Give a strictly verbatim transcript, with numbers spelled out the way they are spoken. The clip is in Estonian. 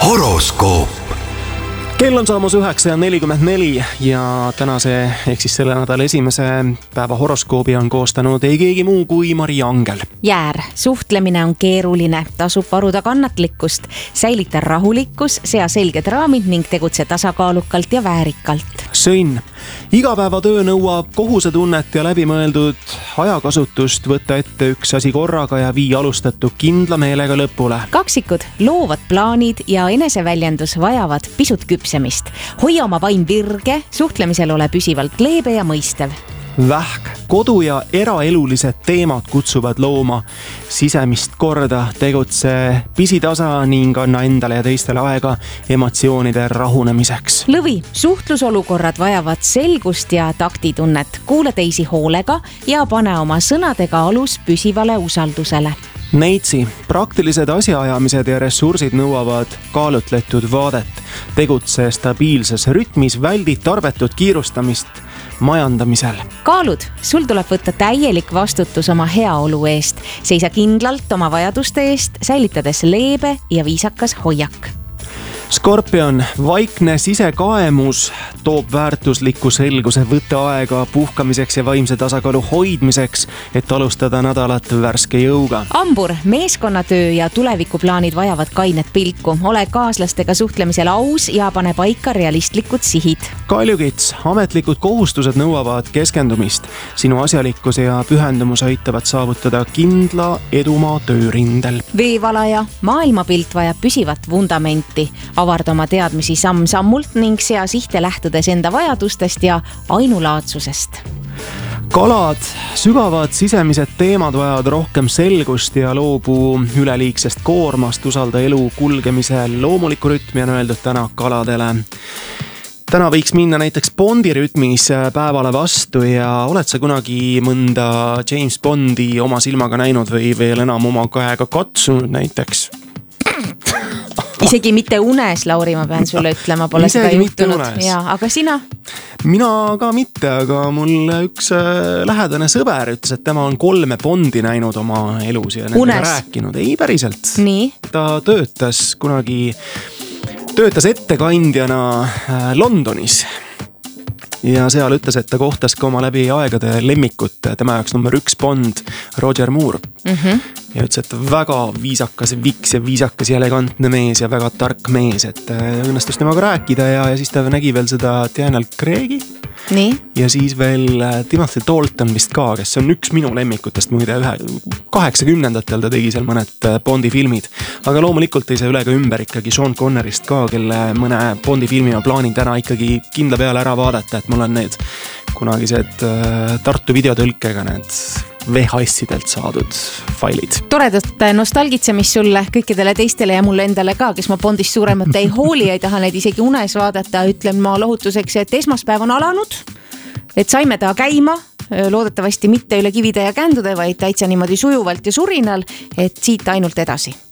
horoskoop. Kell on saamas üheksa ja nelikümmend neli ja tänase ehk siis selle nädala esimese päeva horoskoobi on koostanud ei keegi muu kui Mari Angel. Jäär, suhtlemine on keeruline, tasub paruda kannatlikkust, säilita rahulikkus, sea selged raamid ning tegutse tasakaalukalt ja väärikalt. Sõnn, igapäevatöö nõuab kohusetunnet ja läbimõeldud ajakasutust, võtta ette üks asi korraga ja vii alustatu kindla meelega lõpule. Kaksikud, loovad plaanid ja eneseväljendus vajavad pisut küpsemist. Hoia oma vaim virge, suhtlemisel ole püsivalt leebe ja mõistev. Vähk, kodu ja eraelulised teemad kutsuvad looma sisemist korda, tegutse pisitasa ning anna endale ja teistele aega emotsioonide rahunemiseks. Lõvi, suhtlusolukorrad vajavad selgust ja taktitunnet. Kuula teisi hoolega ja pane oma sõnadega alus püsivale usaldusele. Neitsi, praktilised asjaajamised ja ressursid nõuavad kaalutletud vaadet. Tegutse stabiilses rütmis, väldi tarbetut kiirustamist majandamisel. Kaalud, sul tuleb võtta täielik vastutus oma heaolu eest. Seisa kindlalt oma vajaduste eest, säilitades leebe ja viisakas hoiak. Skorpion, vaikne sisekaemus toob väärtusliku selguse, võtta aega puhkamiseks ja vaimse tasakaalu hoidmiseks, et alustada nädalat värske jõuga. Ambur, meeskonnatöö ja tulevikuplaanid vajavad kainet pilku. Ole kaaslastega suhtlemisel aus ja pane paika realistlikud sihid. Kaljukits, ametlikud kohustused nõuavad keskendumist. Sinu asjalikkuse ja pühendumus aitavad saavutada kindla edumaa töörindel. Veevalaja, maailmapilt vajab püsivat vundamenti. Avarda oma teadmisi samm-sammult ning sea sihte lähtudes enda vajadustest ja ainulaadsusest. Kalad, sügavad sisemised teemad vajavad rohkem selgust ja loobu üleliigsest koormast, usalda elu kulgemisel loomuliku rütmi on öeldud täna kaladele. Täna võiks minna näiteks Bondi rütmis päevale vastu ja oled sa kunagi mõnda James Bondi oma silmaga näinud või veel enam oma käega katsunud näiteks? Isegi mitte unes, Lauri, ma pean sulle ütlema, pole Isegi seda juhtunud. Ja, aga sina? Mina ka mitte, aga mul üks lähedane sõber ütles, et tema on kolme Bondi näinud oma elus ja nendega rääkinud. Ei päriselt. Nii? Ta töötas kunagi, töötas ettekandjana Londonis. Ja seal ütles, et ta kohtas ka oma läbi aegade lemmikut, tema jaoks number üks Bond, Roger Moore. Mm-hmm. Ja ütles, et väga viisakas, viks ja viisakas ja elegantne mees ja väga tark mees, et õnnestus temaga rääkida ja, ja siis ta nägi veel seda Daniel Craig'i. Nii? Ja siis veel Timothy Dalton vist ka, kes on üks minu lemmikutest muide ühe kaheksakümnendatel ta tegi seal mõned Bondi filmid. Aga loomulikult ei saa üle ka ümber ikkagi Sean Connerist ka, kelle mõne Bondi filmi ma plaanin täna ikkagi kindla peale ära vaadata, et mul on need kunagised Tartu videotõlkega need V H S-idelt saadud failid. Toredat nostalgitsemist sulle, kõikidele teistele ja mulle endale ka, kes ma Bondist suuremat ei hooli, ei taha neid isegi unes vaadata. Ütlen ma lohutuseks, et esmaspäev on alanud, et saime ta käima, loodetavasti mitte üle kivide ja kändude, vaid täitsa niimoodi sujuvalt ja surinal, et siit ainult edasi.